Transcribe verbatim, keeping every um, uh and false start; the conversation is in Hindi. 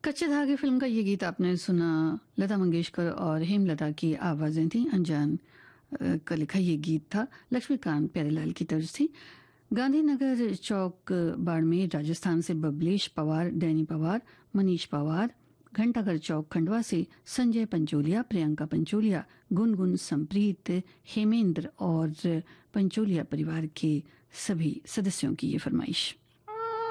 कच्चे धागे फिल्म का ये गीत आपने सुना। लता मंगेशकर और हेमलता की आवाज़ें थीं। अनजान अ, का लिखा ये गीत था। लक्ष्मीकांत प्यारेलाल की तर्ज थी। गांधीनगर चौक बाड़मेर राजस्थान से बबलेश पवार, डैनी पवार, मनीष पवार, घंटाघर चौक खंडवा से संजय पंचोलिया, प्रियंका पंचोलिया, गुनगुन संप्रीत, हेमेंद्र और पंचोलिया परिवार के सभी सदस्यों की ये फरमाइश।